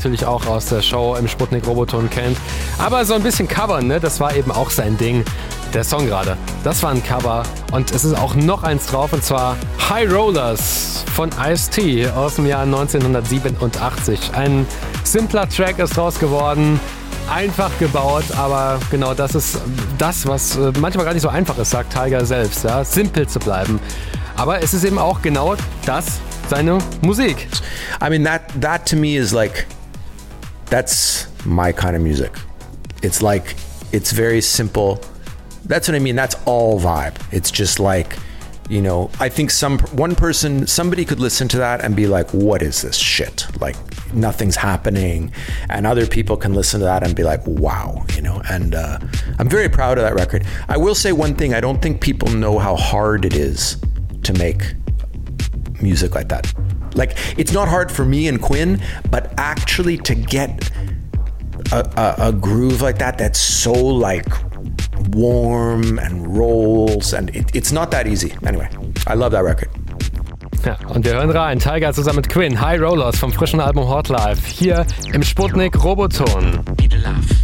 natürlich auch aus der Show im Sputnik Roboton kennt. Aber so ein bisschen covern, ne? Das war eben auch sein Ding. Der Song gerade, das war ein Cover und es ist auch noch eins drauf und zwar High Rollers von Ice-T aus dem Jahr 1987. Ein simpler Track ist draus geworden, einfach gebaut, aber genau das ist das, was manchmal gar nicht so einfach ist, sagt Tyga selbst, ja? Simpel zu bleiben. Aber es ist eben auch genau das, seine Musik. I mean, that to me is like, that's my kind of music. It's like, it's very simple. That's what I mean. That's all vibe. It's just like, you know, I think somebody could listen to that and be like, what is this shit? Like, nothing's happening. And other people can listen to that and be like, wow, you know, and I'm very proud of that record. I will say one thing. I don't think people know how hard it is to make music like that. Like, it's not hard for me and Quinn, but actually to get a groove like that, that's so like warm and rolls, and it's not that easy. Anyway, I love that record. Ja, und wir hören rein. Tyga zusammen mit Quinn, High Rollers vom frischen Album Hot Life, hier im Sputnik Roboton.